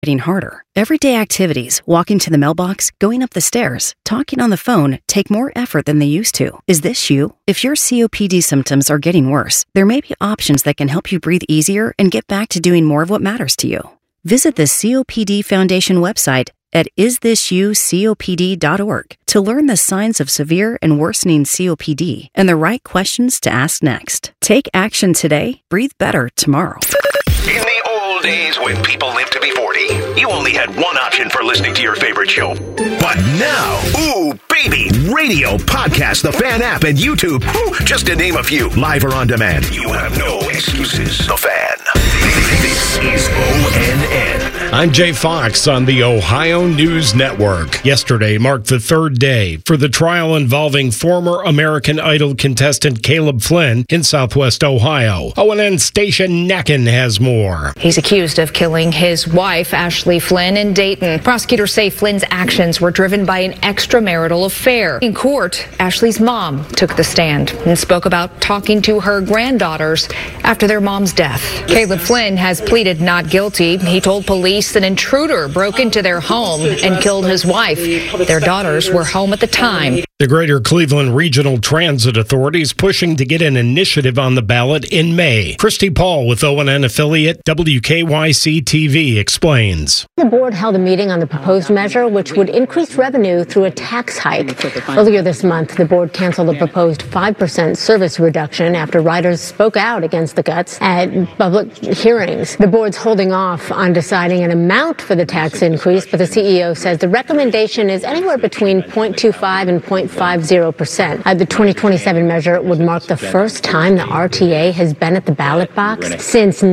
getting harder. Everyday activities, walking to the mailbox, going up the stairs, talking on the phone, take more effort than they used to. Is this you? If your COPD symptoms are getting worse, there may be options that can help you breathe easier and get back to doing more of what matters to you. Visit the COPD Foundation website at isthisyoucopd.org to learn the signs of severe and worsening COPD and the right questions to ask next. Take action today, breathe better tomorrow. In the old days when people lived to be 40, you only had one option for listening to your favorite show. But now, ooh, baby, radio, podcast, the Fan app, and YouTube, just to name a few, live or on demand. You have no excuses. The Fan. This is ONN. I'm Jay Fox on the Ohio News Network. Yesterday marked the third day for the trial involving former American Idol contestant Caleb Flynn in Southwest Ohio. ONN station Neckin has more. He's accused of killing his wife, Ashley Flynn, in Dayton. Prosecutors say Flynn's actions were driven by an extramarital affair. In court, Ashley's mom took the stand and spoke about talking to her granddaughters after their mom's death. Caleb Flynn has pleaded not guilty. He told police an intruder broke into their home and killed his wife. Their daughters were home at the time. The Greater Cleveland Regional Transit Authority is pushing to get an initiative on the ballot in May. Christy Paul with ONN affiliate WKYC-TV explains. The board held a meeting on the proposed measure, which would increase revenue through a tax hike. Earlier this month, the board canceled the proposed 5% service reduction after riders spoke out against the cuts at public hearings. The board's holding off on deciding an amount for the tax increase, but the CEO says the recommendation is anywhere between 0.25 and 0.50%. The 2027 measure would mark the first time the RTA has been at the ballot box since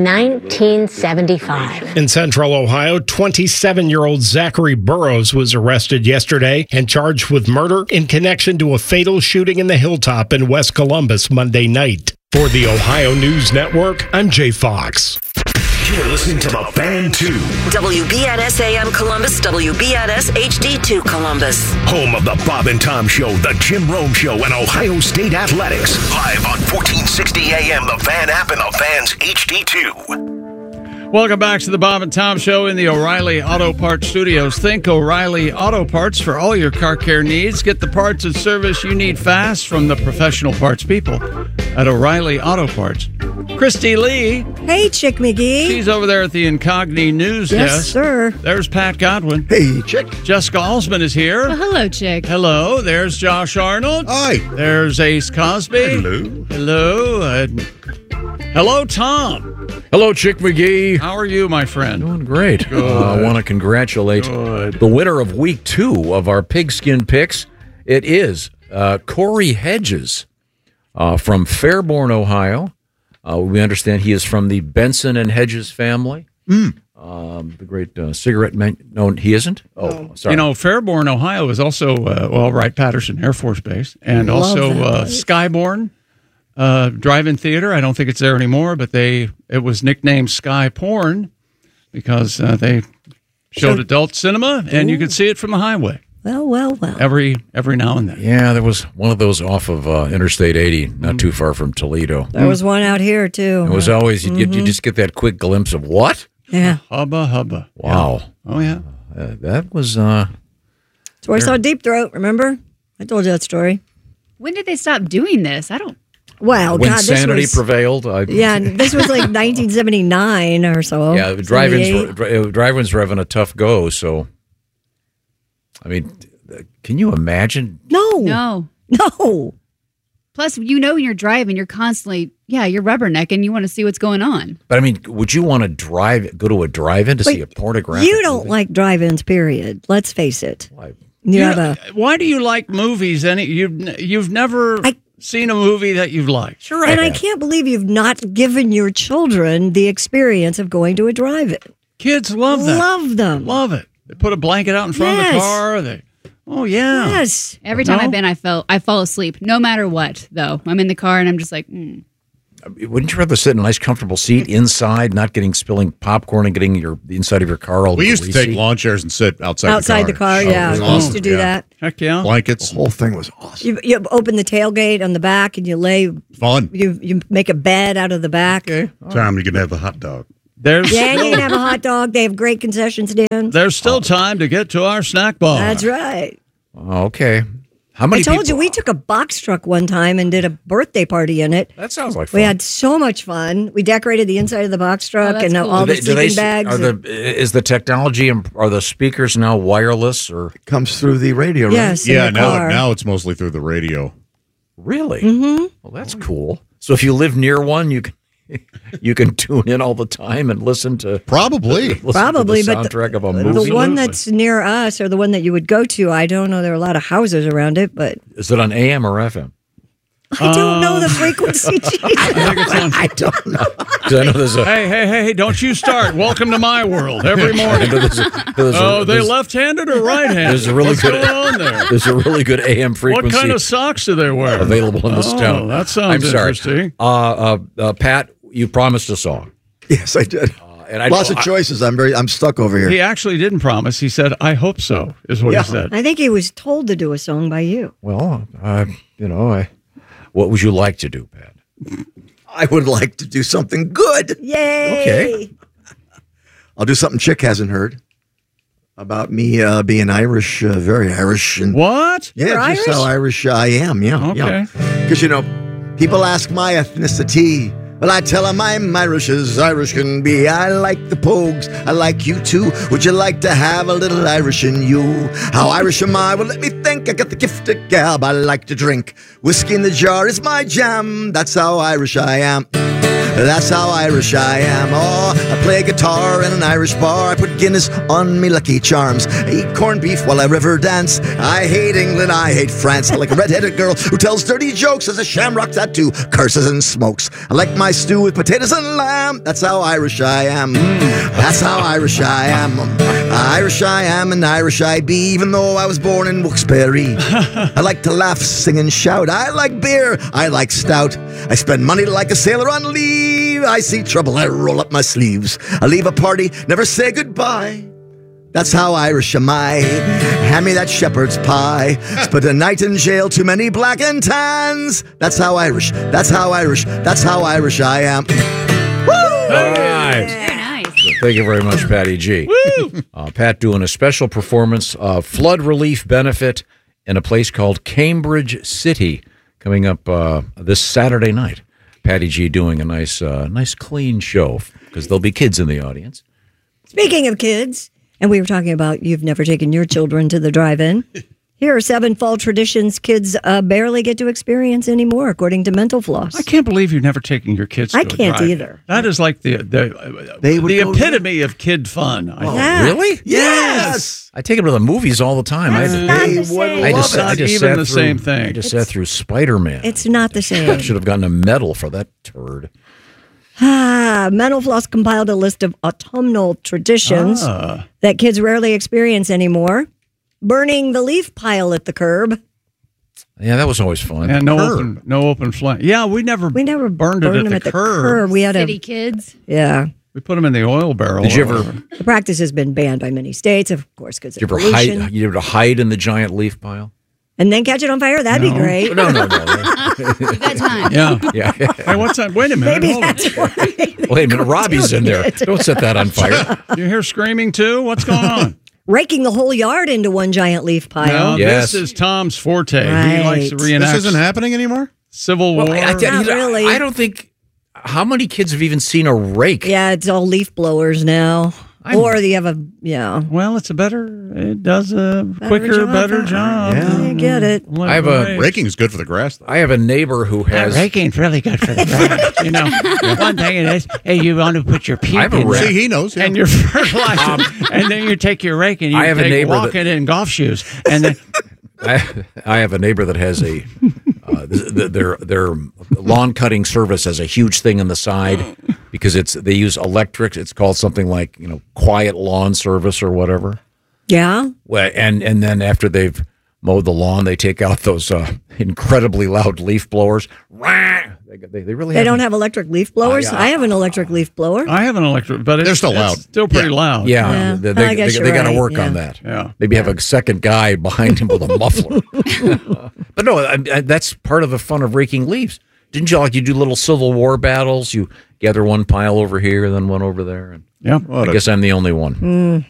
1975. In Central Ohio, 27-year-old Zachary Burrows was arrested yesterday and charged with murder in connection to a fatal shooting in the Hilltop in West Columbus Monday night. For the Ohio News Network, I'm Jay Fox. You're listening to The Fan 2. WBNS AM Columbus, WBNS HD2 Columbus. Home of the Bob and Tom Show, The Jim Rome Show, and Ohio State Athletics. Live on 1460 AM, The Fan app, and The Fan's HD2. Welcome back to the Bob and Tom Show in the O'Reilly Auto Parts Studios. Think O'Reilly Auto Parts for all your car care needs. Get the parts and service you need fast from the professional parts people at O'Reilly Auto Parts. Christy Lee. Hey, Chick McGee. She's over there at the Incogni News Yes, Desk. sir. There's Pat Godwin. Hey, Chick. Jessica Alsman is here. Well, hello, Chick. Hello. There's Josh Arnold. Hi. There's Ace Cosby. Hello. Hello. Hello, Tom. Hello, Chick McGee. How are you, my friend? Doing great. I want to congratulate the winner of week 2 of our pigskin picks. It is Corey Hedges from Fairborn, Ohio. We understand he is from the Benson and Hedges family. The great cigarette man. No, he isn't? Oh, sorry. You know, Fairborn, Ohio is also, Wright-Patterson Air Force Base, and also Skyborn Drive-In Theater. I don't think it's there anymore, but it was nicknamed Sky Porn because they showed adult cinema, and you could see it from the highway. Well. Every now and then. Yeah, there was one of those off of Interstate 80, not too far from Toledo. There was one out here, too. It was always, you just get that quick glimpse of what? Yeah. Hubba. Wow. Yeah. Oh, yeah. That was... That's where I saw Deep Throat, remember? I told you that story. When did they stop doing this? I don't... Well, when God, sanity this was, prevailed. This was like 1979 or so. Yeah, drive-ins were having a tough go, so... I mean, can you imagine? No. Plus, when you're driving, you're constantly, you're rubbernecking. You want to see what's going on. But I mean, would you want to go to a drive-in to see a pornographic You don't movie? like drive-ins, period. Let's face it. Why do you like movies? You've never seen a movie that you've liked. Sure, and I can't believe you've not given your children the experience of going to a drive-in. Kids love that. Love them. Love it. They put a blanket out in front of the car. Yes. Every time I've been, I fall asleep. No matter what, though. I'm in the car and I'm just like, Wouldn't you rather sit in a nice, comfortable seat inside, not spilling popcorn and getting the inside of your car all We used to take lawn chairs and sit outside the car. Yeah, we used to do that. Heck yeah. Blankets. The whole thing was awesome. You open the tailgate on the back and you lay. Fun. You make a bed out of the back. Okay. Time you can have a hot dog. Yeah, you can have a hot dog. They have great concession stands. There's still time to get to our snack bar. That's right. Okay. How many I told people? you we took a box truck one time and did a birthday party in it. That sounds like fun. We had so much fun. We decorated the inside of the box truck and cool. all the sleeping bags. Is the technology and are the speakers now wireless or It comes through the radio, right? Yes, in Yeah, the car. now it's mostly through the radio. really? Mm-hmm. Well, that's cool. So if you live near one, you can tune in all the time and listen to Probably. the Probably, but soundtrack of a movie. the one that's near us or the one that you would go to, I don't know. There are a lot of houses around it, but Is it on AM or FM? I don't know the frequency. I don't know. 'Cause I know there's a. Hey, don't you start. Welcome to my world every morning. They left-handed or right-handed? There's a really What's good. going on there? There's a really good AM frequency. What kind of socks do they wear? Available in this town. That sounds I'm sorry. interesting. Pat, you promised a song. Yes, I did. And I Lots of choices. I'm stuck over here. He actually didn't promise. He said, "I hope so," is what he said. I think he was told to do a song by you. Well, what would you like to do, Pat? I would like to do something good. Yay! Okay. I'll do something Chick hasn't heard about me being Irish, very Irish. And What? yeah, You're just Irish? how Irish I am. Yeah. Okay. Because, people ask my ethnicity. Well, I tell them I'm Irish as Irish can be. I like the Pogues. I like you too. Would you like to have a little Irish in you? How Irish am I? Well, let me think. I got the gift of gab. I like to drink. Whiskey in the jar is my jam. That's how Irish I am. That's how Irish I am. Oh, I play guitar in an Irish bar. I put Guinness on me Lucky Charms. I eat corned beef while I river dance. I hate England, I hate France. I like a red-headed girl who tells dirty jokes, has a shamrock tattoo, curses and smokes. I like my stew with potatoes and lamb. That's how Irish I am. That's how Irish I am. Irish I am and Irish I be, even though I was born in Wilkes-Barre. I like to laugh, sing and shout. I like beer, I like stout. I spend money like a sailor on leave. I see trouble, I roll up my sleeves. I leave a party, never say goodbye. That's how Irish am I. Hand me that shepherd's pie. Spent a night in jail, too many black and tans. That's how Irish, that's how Irish, that's how Irish I am. Woo! All right. Very nice. Thank you very much, Patty G. Pat doing a special performance of flood relief benefit in a place called Cambridge City coming up this Saturday night. Patty G doing a nice clean show because there'll be kids in the audience. Speaking of kids, and we were talking about you've never taken your children to the drive-in. Here are 7 fall traditions kids barely get to experience anymore, according to Mental Floss. I can't believe you've never taken your kids to I a can't drive-in. either. That is like the epitome of kid fun. I think. Yeah. Really? Yes! I take them to the movies all the time. That's not the would same. I just Not even sat the through, same thing. I just sat through Spider-Man. It's not the I same. should have gotten a medal for that turd. Mental Floss compiled a list of autumnal traditions that kids rarely experience anymore. Burning the leaf pile at the curb. Yeah, that was always fun. And no open flame. Yeah, we never burned it them at the curb. We had City kids. Yeah. We put them in the oil barrel. Did you ever? The practice has been banned by many states, of course, because Did of you ever pollution. hide? You ever hide in the giant leaf pile? And then catch it on fire? That'd be great. No. You've got time. Yeah. Yeah. Hey, what's that? Wait a minute. Maybe Hold on. that's why. Wait a minute, Robbie's in there. Don't set that on fire. You hear screaming too? What's going on? Raking the whole yard into one giant leaf pile. No, Yes. this is Tom's forte. He Right. likes to reenact This isn't happening anymore? Civil War. Not really. I don't think. How many kids have even seen a rake? Yeah, it's all leaf blowers now. Or you have Well, it does a better job. I get it. I have a Raking is good for the grass, though. I have a neighbor who has. Raking's really good for the grass. You know, one thing it is, hey, you want to put your peat I have a in rake. there, See, he knows. Yeah. And your fertilizer, and then you take your rake and you I have a take neighbor walking in golf shoes, and then I have a neighbor that has a their lawn cutting service has a huge thing on the side because they use electric. It's called something like quiet lawn service or whatever. Yeah. Well, and then after they've mowed the lawn, they take out those incredibly loud leaf blowers. They really They don't have electric leaf blowers? I have an electric leaf blower. I have an electric, but They're still loud. It's still pretty loud. Yeah, Yeah. they I guess got you're to right, work yeah. on that. Yeah. Maybe have a second guy behind him with a muffler. But no, that's part of the fun of raking leaves. Didn't you you do little Civil War battles? You gather one pile over here, then one over there. And yeah, I guess I'm the only one.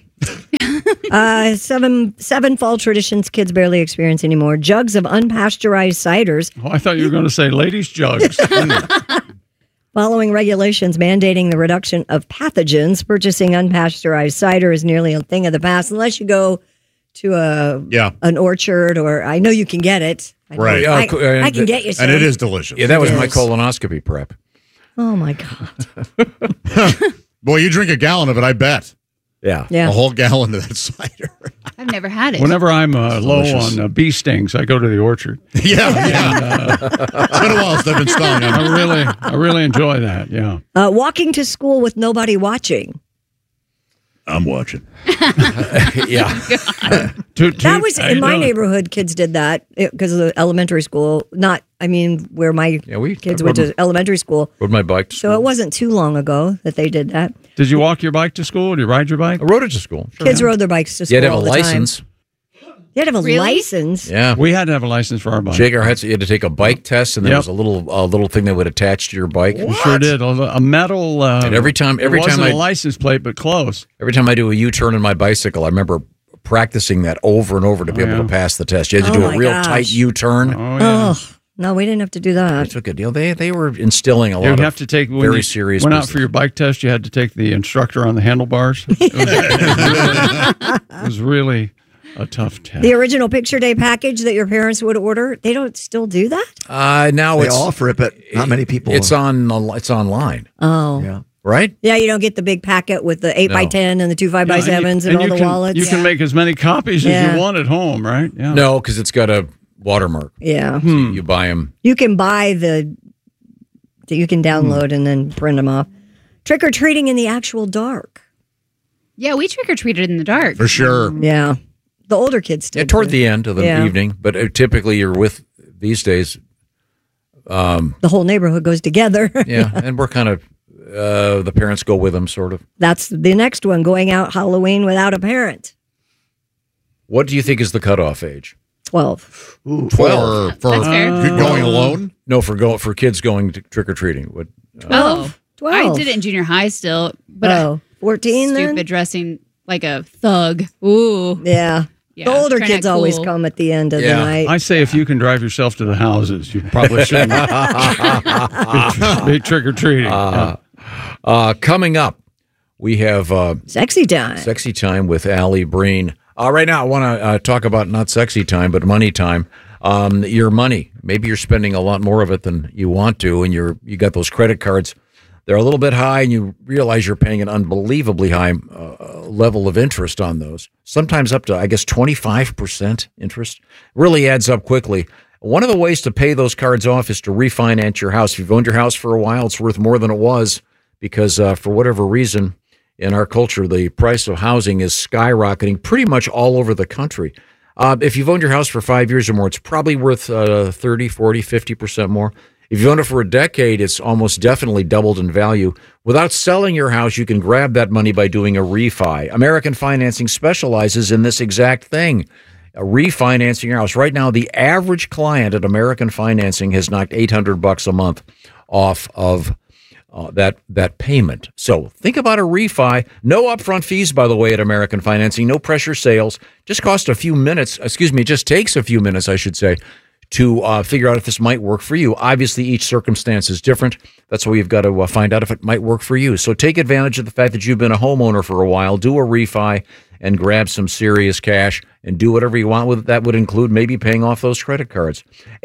7 fall traditions kids barely experience anymore. Jugs of unpasteurized ciders. Oh, I thought you were going to say ladies' jugs. Following regulations mandating the reduction of pathogens, purchasing unpasteurized cider is nearly a thing of the past, unless you go to an orchard, or I know you can get it. Right. I can get you some. And it is delicious. Yeah, that was my colonoscopy prep. Oh, my God. Boy, you drink a gallon of it, I bet. Yeah. A whole gallon of that cider. I've never had it. Whenever I'm low on bee stings, I go to the orchard. Yeah. It's been a while since I've been stung. I really enjoy that, yeah. Walking to school with nobody watching. I'm watching. Yeah. That was in my neighborhood. Kids did that because of the elementary school. Where my kids went to elementary school. Rode my bike to school. So it wasn't too long ago that they did that. Did you walk your bike to school? Did you ride your bike? I rode it to school. Sure. Kids rode their bikes to school. You had to have all a the license. Time. You had to have a license. Yeah, we had to have a license for our bike. Jake, you had to take a bike test, and there was a little thing that would attach to your bike. We sure did. A metal. And every time a license plate, but close. Every time I do a U-turn in my bicycle, I remember practicing that over and over to be able to pass the test. You had to do a real tight U-turn. No, we didn't have to do that. They took a deal. They were instilling a lot of very serious. Went out for your bike test. You had to take the instructor on the handlebars. It was really a tough test. The original picture day package that your parents would order, they don't still do that? Now they offer it, but not many people. It's online. Oh. Yeah. Right? Yeah, you don't get the big packet with the 8x10 and the 2 5x7s and all the wallets. You can make as many copies as you want at home, right? Yeah. No, because it's got a watermark. Yeah. So you buy them. You can buy you can download and then print them off. Trick-or-treating in the actual dark. Yeah, we trick-or-treated in the dark. For sure. Yeah. The older kids did. Toward the end of the evening, but typically you're with, these days. The whole neighborhood goes together. Yeah, and we're kind of, the parents go with them, sort of. That's the next one, going out Halloween without a parent. What do you think is the cutoff age? 12. Ooh, 12. That's fair. Going alone? No, for kids going to trick-or-treating. 12. I did it in junior high still. But 14 then? Stupid dressing like a thug. Ooh. Yeah. The older trying to kids act always cool. come at the end of the night. I say if you can drive yourself to the houses, you probably shouldn't be trick-or-treating. Coming up, we have Sexy Time. Sexy Time with Allie Breen. Right now, I want to talk about not sexy time, but money time. Your money. Maybe you're spending a lot more of it than you want to, and you got those credit cards. They're a little bit high, and you realize you're paying an unbelievably high level of interest on those. Sometimes up to, I guess, 25% interest. Really adds up quickly. One of the ways to pay those cards off is to refinance your house. If you've owned your house for a while, it's worth more than it was because for whatever reason, in our culture, the price of housing is skyrocketing pretty much all over the country. If you've owned your house for 5 years or more, it's probably worth 30, 40, 50% more. If you've owned it for a decade, it's almost definitely doubled in value. Without selling your house, you can grab that money by doing a refi. American Financing specializes in this exact thing, refinancing your house. Right now, the average client at American Financing has knocked $800 a month off of that payment. So think about a refi. No upfront fees, by the way, at American Financing. No pressure sales. Just takes a few minutes, I should say, to figure out if this might work for you. Obviously, each circumstance is different. That's why you've got to find out if it might work for you. So take advantage of the fact that you've been a homeowner for a while. Do a refi and grab some serious cash and do whatever you want with it. That would include maybe paying off those credit cards.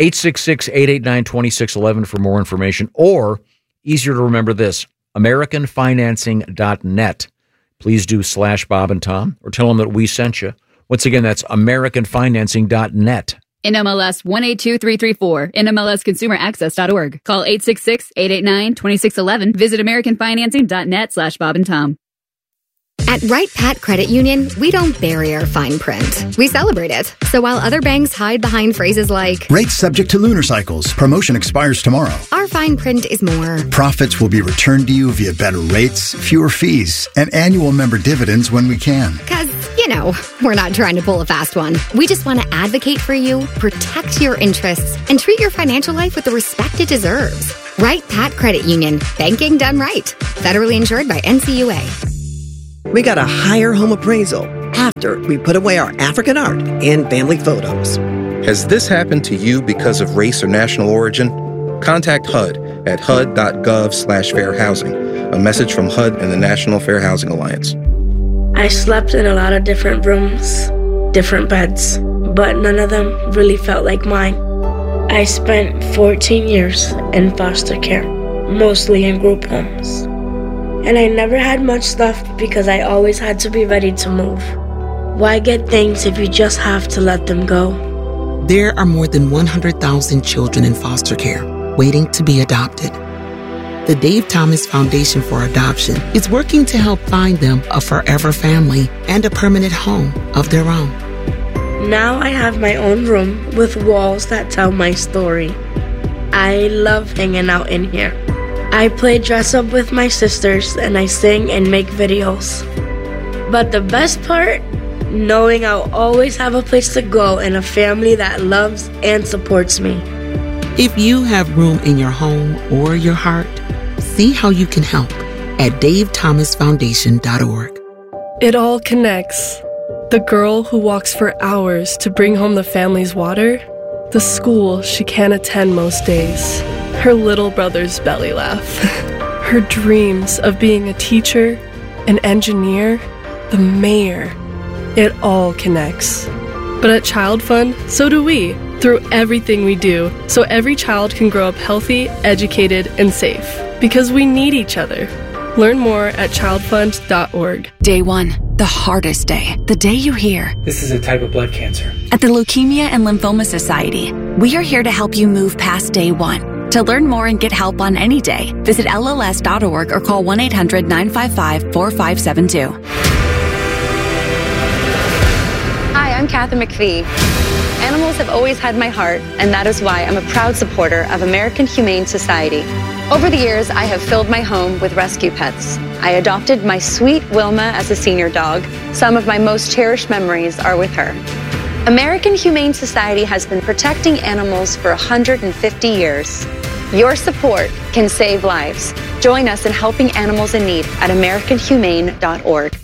866-889-2611 for more information, or easier to remember this, AmericanFinancing.net. Please do /Bob and Tom or tell them that we sent you. Once again, that's AmericanFinancing.net. NMLS 182334, NMLSConsumerAccess.org. Call 866-889-2611. Visit AmericanFinancing.net /Bob and Tom. At Wright Pat Credit Union, we don't bury our fine print. We celebrate it. So while other banks hide behind phrases like, rates subject to lunar cycles, promotion expires tomorrow, our fine print is more. Profits will be returned to you via better rates, fewer fees, and annual member dividends when we can. Because You know, we're not trying to pull a fast one. We just want to advocate for you, protect your interests, and treat your financial life with the respect it deserves. Wright Pat Credit Union. Banking done right. Federally insured by NCUA. We got a higher home appraisal after we put away our African art and family photos. Has this happened to you because of race or national origin? Contact HUD at hud.gov/fair housing. A message from HUD and the National Fair Housing Alliance. I slept in a lot of different rooms, different beds, but none of them really felt like mine. I spent 14 years in foster care, mostly in group homes. And I never had much stuff because I always had to be ready to move. Why get things if you just have to let them go? There are more than 100,000 children in foster care waiting to be adopted. The Dave Thomas Foundation for Adoption is working to help find them a forever family and a permanent home of their own. Now I have my own room with walls that tell my story. I love hanging out in here. I play dress up with my sisters and I sing and make videos. But the best part? Knowing I'll always have a place to go and a family that loves and supports me. If you have room in your home or your heart, see how you can help at davethomasfoundation.org. It all connects. The girl who walks for hours to bring home the family's water, the school she can't attend most days, her little brother's belly laugh, her dreams of being a teacher, an engineer, the mayor. It all connects. But at Child Fund, so do we, through everything we do, so every child can grow up healthy, educated, and safe. Because we need each other. Learn more at childfund.org. Day 1, the hardest day. The day you hear, "This is a type of blood cancer." At the Leukemia and Lymphoma Society, we are here to help you move past day 1. To learn more and get help on any day, visit LLS.org or call 1-800-955-4572. Hi, I'm Kathy McPhee. Animals have always had my heart, and that is why I'm a proud supporter of American Humane Society. Over the years, I have filled my home with rescue pets. I adopted my sweet Wilma as a senior dog. Some of my most cherished memories are with her. American Humane Society has been protecting animals for 150 years. Your support can save lives. Join us in helping animals in need at AmericanHumane.org.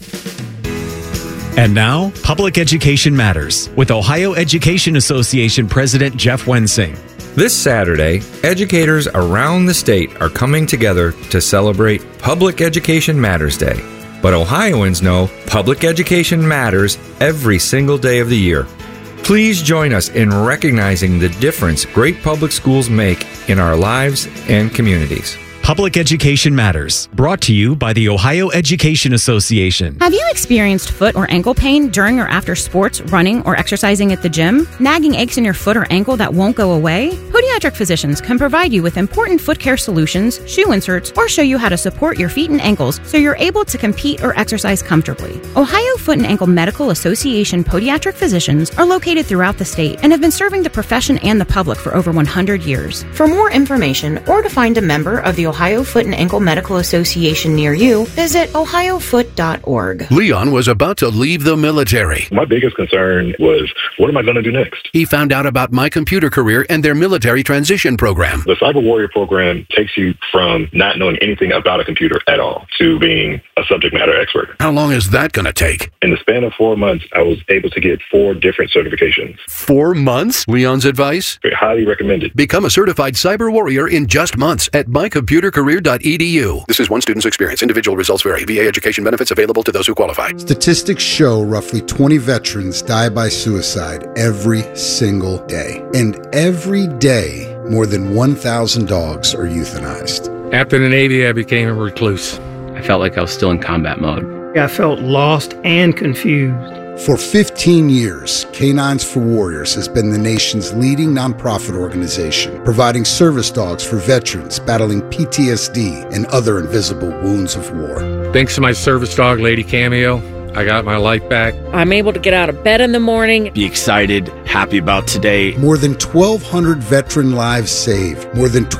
And now, Public Education Matters with Ohio Education Association President Jeff Wensing. This Saturday, educators around the state are coming together to celebrate Public Education Matters Day. But Ohioans know public education matters every single day of the year. Please join us in recognizing the difference great public schools make in our lives and communities. Public Education Matters, brought to you by the Ohio Education Association. Have you experienced foot or ankle pain during or after sports, running, or exercising at the gym? Nagging aches in your foot or ankle that won't go away? Podiatric physicians can provide you with important foot care solutions, shoe inserts, or show you how to support your feet and ankles so you're able to compete or exercise comfortably. Ohio Foot and Ankle Medical Association podiatric physicians are located throughout the state and have been serving the profession and the public for over 100 years. For more information or to find a member of the Ohio Foot and Ankle Medical Association near you, visit ohiofoot.org. Leon was about to leave the military. My biggest concern was, what am I going to do next? He found out about My Computer Career and their military transition program. The Cyber Warrior program takes you from not knowing anything about a computer at all to being a subject matter expert. How long is that going to take? In the span of 4 months, I was able to get 4 different certifications. 4 months? Leon's advice? Highly recommended. Become a certified cyber warrior in just months at mycomputercareer.edu. This is one student's experience. Individual results vary. VA education benefits available to those who qualify. Statistics show roughly 20 veterans die by suicide every single day. And every day, more than 1,000 dogs are euthanized. After the Navy, I became a recluse. I felt like I was still in combat mode. I felt lost and confused. For 15 years, Canines for Warriors has been the nation's leading nonprofit organization, providing service dogs for veterans battling PTSD and other invisible wounds of war. Thanks to my service dog, Lady Cameo, I got my life back. I'm able to get out of bed in the morning. Be excited, happy about today. More than 1,200 veteran lives saved. More than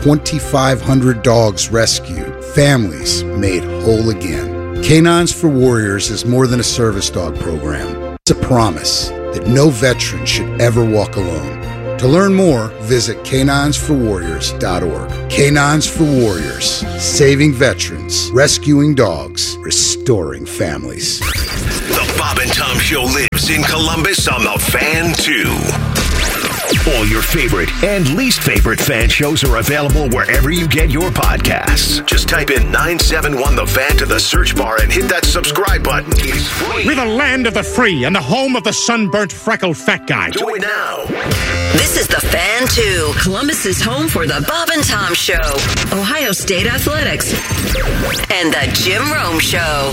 2,500 dogs rescued. Families made whole again. Canines for Warriors is more than a service dog program. It's a promise that no veteran should ever walk alone. To learn more, visit caninesforwarriors.org. Canines for Warriors, saving veterans, rescuing dogs, restoring families. The Bob and Tom Show lives in Columbus on the Fan 2. All your favorite and least favorite fan shows are available wherever you get your podcasts. Just type in 971 The Fan to the search bar and hit that subscribe button. It's free. We're the land of the free and the home of the sunburnt, freckled fat guy. Do it now. This is The Fan 2, Columbus's home for the Bob and Tom Show, Ohio State Athletics, and the Jim Rome Show.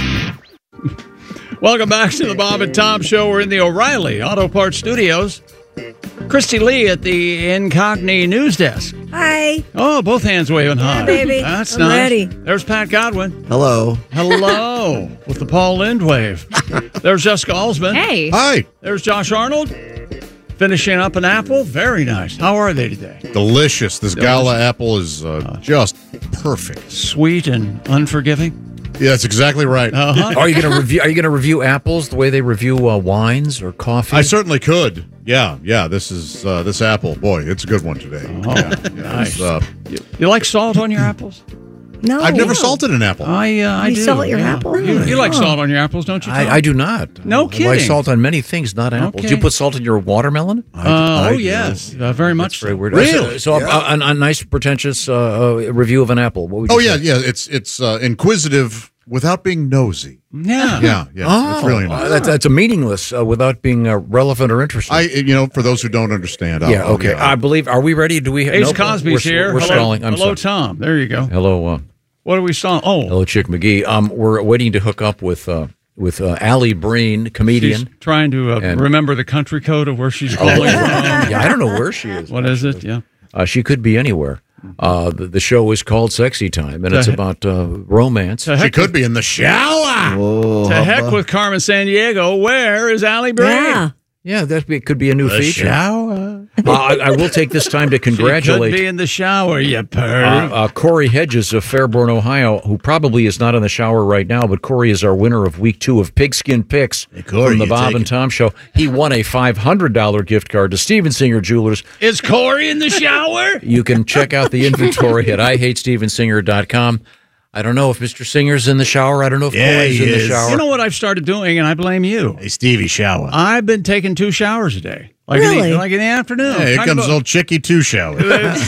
Welcome back to the Bob and Tom Show. We're in the O'Reilly Auto Parts Studios. Christy Lee at the Incogni News Desk. Hi. Oh, both hands waving high. Yeah, baby. That's I'm nice. ready. There's Pat Godwin. Hello. Hello. With the Paul Lind wave. There's Jessica Alsman. Hey. Hi. There's Josh Arnold. Finishing up an apple. Very nice. How are they today? Delicious. This Gala apple is just perfect. Sweet and unforgiving. Yeah, that's exactly right. Uh-huh. Are you going to review apples the way they review wines or coffee? I certainly could. Yeah. This is this apple. Boy, it's a good one today. Oh, nice. You like salt on your apples? No. I've never salted an apple. I You do. salt your apple? You like salt on your apples, don't you, Tom? I do not. No kidding. I like salt on many things, not apples. Okay. Do you put salt in your watermelon? Yes. Very much. That's very weird. Really? So a nice, pretentious review of an apple. What would you say? Yeah. It's inquisitive without being nosy. Yeah. It's really nice. That's a meaningless without being relevant or interesting. For those who don't understand. Okay. I believe. Are we ready? Do we? Ace Cosby's here. We're Hello, stalling. I'm hello, sorry. Tom. There you go. Hello. What are we stalling? Oh, hello, Chick McGee. We're waiting to hook up with Allie Breen, comedian. She's trying to remember the country code of where she's calling from. Yeah, I don't know where she is. What is it? Yeah. She could be anywhere. The show is called Sexy Time, and it's about romance. She could be in the shower. Whoa, to heck with Carmen Sandiego. Where is Allie Breen? Yeah, could be a new feature. Shower. I will take this time to congratulate. She could be in the shower, you perv. Corey Hedges of Fairborn, Ohio, who probably is not in the shower right now, but Corey is our winner of week 2 of Pigskin Picks from the Bob and Tom Show. He won a $500 gift card to Steven Singer Jewelers. Is Corey in the shower? You can check out the inventory at IHateStevenSinger.com. I don't know if Mr. Singer's in the shower. I don't know if Corey's in the shower. You know what I've started doing, and I blame you. Hey, Stevie, shower. I've been taking 2 showers a day. Really? Like in the afternoon. Hey, here comes old Chickie 2 shower. It's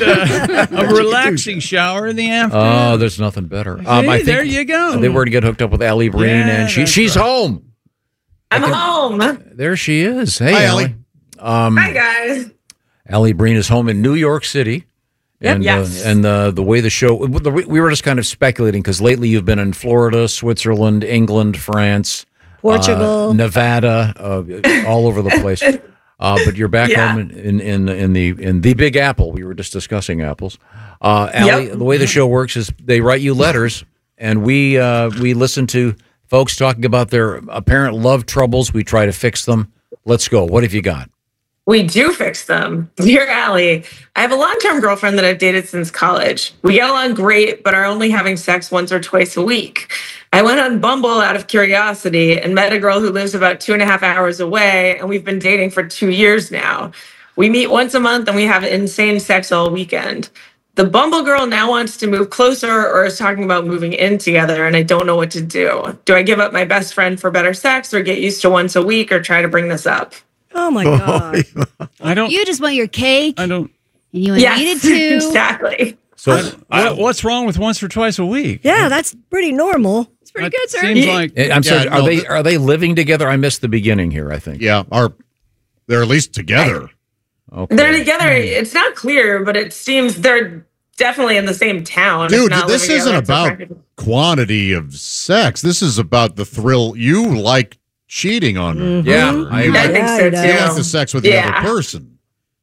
a relaxing shower in the afternoon. Oh, there's nothing better. I think there you go. They were to get hooked up with Allie Breen, and she's home. I'm home. There she is. Hey, Hi, Allie. Hi, guys. Allie Breen is home in New York City. Yep, And, yes. the way the show, we were just kind of speculating because lately you've been in Florida, Switzerland, England, France, Portugal, Nevada, all over the place. But you're back home in the Big Apple. We were just discussing apples. Allie, the way the show works is they write you letters, and we listen to folks talking about their apparent love troubles. We try to fix them. Let's go. What have you got? We do fix them. Dear Allie, I have a long-term girlfriend that I've dated since college. We get along great, but are only having sex once or twice a week. I went on Bumble out of curiosity and met a girl who lives about 2.5 hours away, and we've been dating for 2 years now. We meet once a month, and we have insane sex all weekend. The Bumble girl now wants to move closer or is talking about moving in together, and I don't know what to do. Do I give up my best friend for better sex or get used to once a week or try to bring this up? Oh, my God. I don't. You just want your cake. I don't. And you needed to. Exactly. So, what's wrong with once or twice a week? Yeah, that's pretty normal. It's pretty good, sir. Seems like. I'm sorry. Are they living together? I missed the beginning here, I think. Yeah, they're at least together. Okay. They're together. It's not clear, but it seems they're definitely in the same town. Dude, this isn't about quantity of sex. This is about the thrill. You like cheating on her. Mm-hmm. Yeah, I think so too. You like the sex with the other person.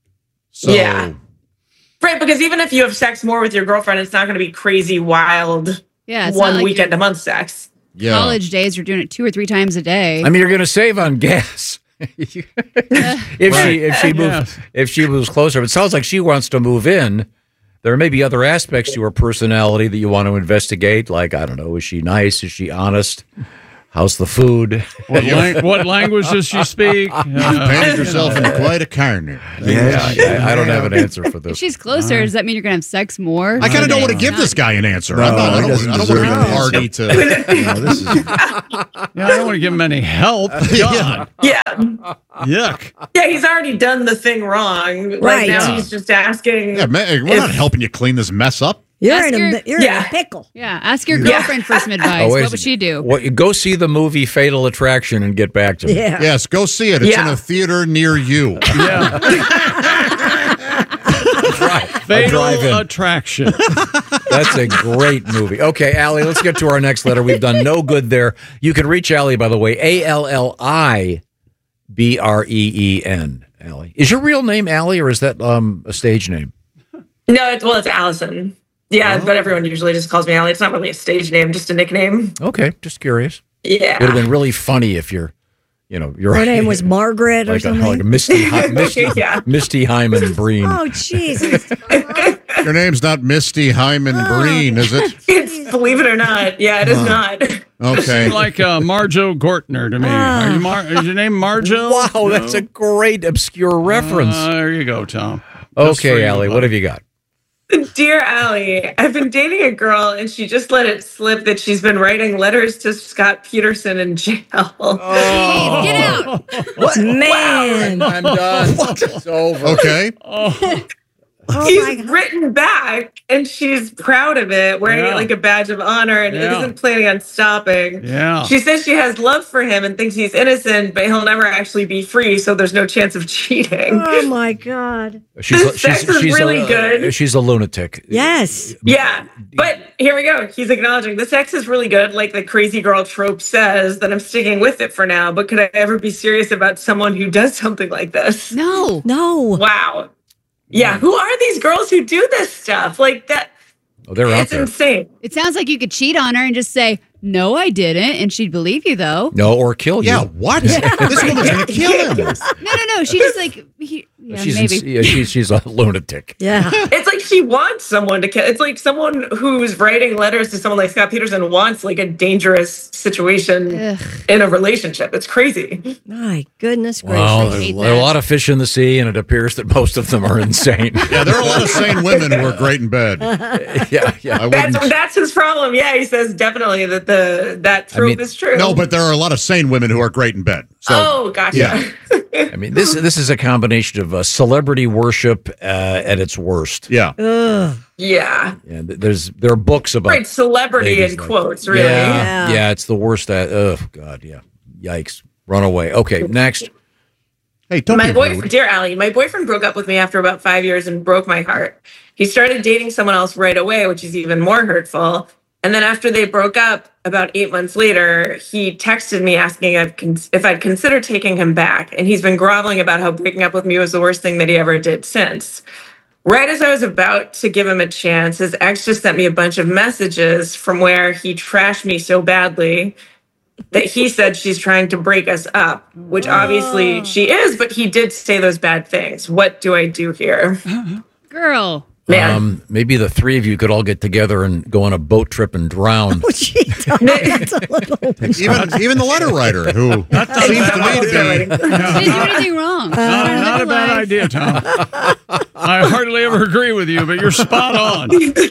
So, right, because even if you have sex more with your girlfriend, it's not going to be crazy, wild, it's one not like weekend a month sex. Yeah. College days, you're doing it 2 or 3 times a day. I mean, you're going to save on gas. if she moves closer. It sounds like she wants to move in. There may be other aspects to her personality that you want to investigate. Like, I don't know, is she nice? Is she honest? How's the food? What language does she speak? Painted yourself into quite a corner. I don't have an answer for If this. she's closer, does that mean you're going to have sex more? I kind of don't want to give this guy an answer. No, I don't want to be a party to. I don't want to give him any help. God. Yeah. Yuck. Yeah, he's already done the thing wrong. Right. Like now he's just asking. Yeah, man, we're not helping you clean this mess up. You're in a pickle. Yeah, ask your girlfriend for some advice. What would she do? Go see the movie Fatal Attraction and get back to me. Yeah. Yes, go see it. It's in a theater near you. Yeah. Fatal Attraction. That's a great movie. Okay, Allie, let's get to our next letter. We've done no good there. You can reach Allie, by the way, ALLIBREEN. Allie. Is your real name Allie, or is that a stage name? No, it's Allison. Yeah, but everyone usually just calls me Allie. It's not really a stage name, just a nickname. Okay, just curious. Yeah. It would have been really funny if your name was Margaret or something. Like Misty Hyman Breen. Oh, Jesus. Your name's not Misty Hyman Breen, is it? It's, believe it or not. Yeah, it is not. Okay. Like Marjo Gortner to me. Is your name Marjo? Wow, that's a great obscure reference. There you go, Tom. Okay, Allie, what have you got? Dear Allie, I've been dating a girl and she just let it slip that she's been writing letters to Scott Peterson in jail. Oh. Get out. What? Man. I'm done. It's over. Okay. He's written back and she's proud of it, wearing it like a badge of honor and isn't planning on stopping. Yeah. She says she has love for him and thinks he's innocent, but he'll never actually be free, so there's no chance of cheating. Oh, my God. Sex is really good. She's a lunatic. Yes. Yeah, but here we go. He's acknowledging the sex is really good, like the crazy girl trope says, that I'm sticking with it for now, but could I ever be serious about someone who does something like this? No. Wow. Yeah, who are these girls who do this stuff? Like that. Oh, they're out it's there. insane. It sounds like you could cheat on her and just say, "No, I didn't," and she'd believe you, though. No, or kill you. Yeah, what? This woman's going to kill him. No. She just like, maybe. She's a lunatic. Yeah. It's like she wants someone to kill. It's like someone who's writing letters to someone like Scott Peterson wants like a dangerous situation in a relationship. It's crazy. My goodness gracious. Well, there are a lot of fish in the sea, and it appears that most of them are insane. Yeah, there are a lot of sane women who are great in bed. Yeah. That's his problem. Yeah, he says definitely that that trope is true. No, but there are a lot of sane women who are great in bed. So, gotcha. Yeah. I mean, this is a combination of celebrity worship at its worst. Yeah. Yeah. There are books about right, celebrity in quotes, really. Yeah, it's the worst. Oh God, yeah, yikes! Run away. Okay, next. Hey, don't my be boyfriend, rude. dear Allie, my boyfriend broke up with me after about 5 years and broke my heart. He started dating someone else right away, which is even more hurtful. And then after they broke up, about 8 months later, he texted me asking if I'd consider taking him back. And he's been groveling about how breaking up with me was the worst thing that he ever did since. Right as I was about to give him a chance, his ex just sent me a bunch of messages from where he trashed me so badly that he said she's trying to break us up, which obviously she is, but he did say those bad things. What do I do here? Girl. Man. Maybe the three of you could all get together and go on a boat trip and drown. Oh, gee, that's a little... even the letter writer, who seems to me to be... She didn't do anything wrong. Not a bad idea, Tom. I hardly ever agree with you, but you're spot on.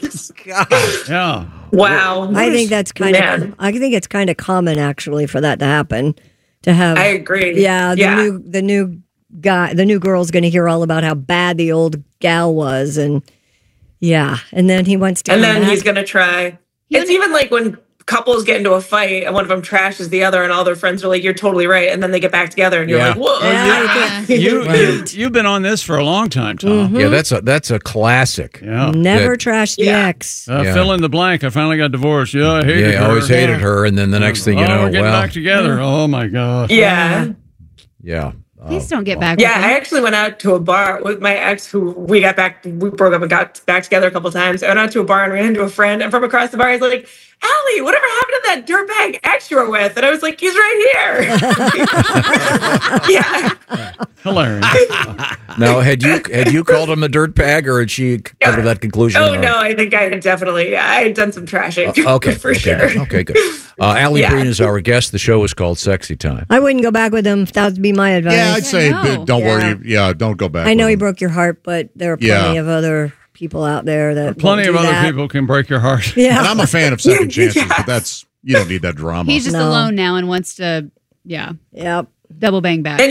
Yeah. Wow. I think that's kind of. I think it's kind of common, actually, for that to happen. To have. I agree. Yeah. The new girl's going to hear all about how bad the old gal was, and then he wants to. And then he's going to try. It's even like when couples get into a fight and one of them trashes the other, and all their friends are like, "You're totally right," and then they get back together, and you're like, "Whoa!" You've been on this for a long time, Tom. Mm-hmm. Yeah, that's a classic. Yeah, never trash the ex. Fill in the blank. I finally got divorced. Yeah, I hated her. I always hated her, and then the next thing you know, we're getting back together. Oh my gosh. Yeah. Yeah. Please don't get back. Yeah, I actually went out to a bar with my ex, who we broke up and got back together a couple times. I went out to a bar and ran into a friend, and from across the bar, he's like, "Allie, whatever happened to that dirtbag ex you were with?" And I was like, "He's right here." Yeah. Hilarious. Now, had you called him a dirtbag, or had she come to that conclusion? Oh, no, I think I had I had done some trashing. For sure. Okay, good. Allie Breen is our guest. The show is called Sexy Time. I wouldn't go back with him. That would be my advice. Yeah, I'd say don't worry. Yeah, don't go back. I know he broke your heart, but there are plenty of other people out there that plenty of other people can break your heart. Yeah, and I'm a fan of second chances, but you don't need that drama. He's just alone now and wants to, double bang back. And